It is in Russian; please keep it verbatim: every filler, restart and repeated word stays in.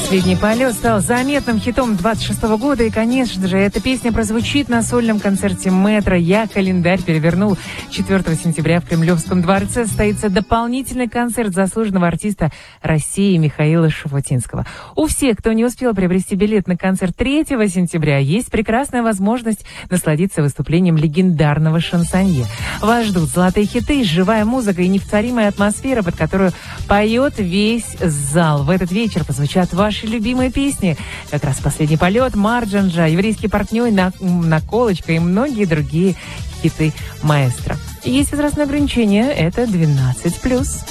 «Последний полет» стал заметным хитом двадцать шестого года, и, конечно же, эта песня прозвучит на сольном концерте «Метро». Я календарь перевернул. четвёртого сентября в Кремлевском дворце состоится дополнительный концерт заслуженного артиста России Михаила Шуфутинского. У всех, кто не успел приобрести билет на концерт третьего сентября, есть прекрасная возможность насладиться выступлением легендарного шансонье. Вас ждут золотые хиты, живая музыка и неповторимая атмосфера, под которую поет весь зал. В этот вечер позвучат ваши любимые песни. Как раз «Последний полет», «Марджанджа», «Еврейский портной», «Наколочка» и многие другие хиты маэстро. Есть возрастное ограничение, это двенадцать плюс.